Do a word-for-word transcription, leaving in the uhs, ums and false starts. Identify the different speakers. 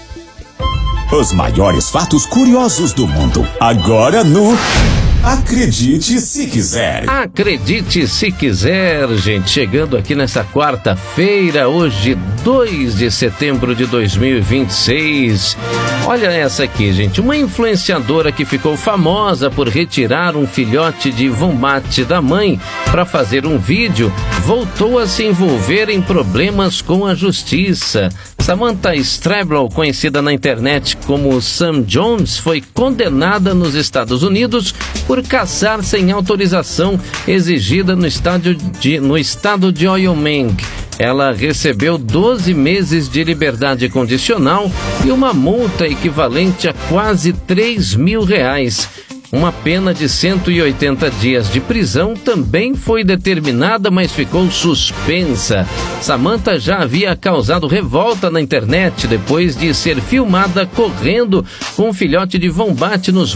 Speaker 1: Os maiores fatos curiosos do mundo, agora no Acredite Se Quiser.
Speaker 2: Acredite Se Quiser, gente, chegando aqui nessa quarta-feira, hoje dois de setembro de dois mil e vinte e seis. Olha essa aqui, gente, uma influenciadora que ficou famosa por retirar um filhote de wombat da mãe para fazer um vídeo, voltou a se envolver em problemas com a justiça. Samantha Streblow, conhecida na internet como Sam Jones, foi condenada nos Estados Unidos por caçar sem autorização exigida no estado de, no estado de Wyoming. Ela recebeu doze meses de liberdade condicional e uma multa equivalente a quase três mil reais. Uma pena de cento e oitenta dias de prisão também foi determinada, mas ficou suspensa. Samantha já havia causado revolta na internet depois de ser filmada correndo com um filhote de wombat nos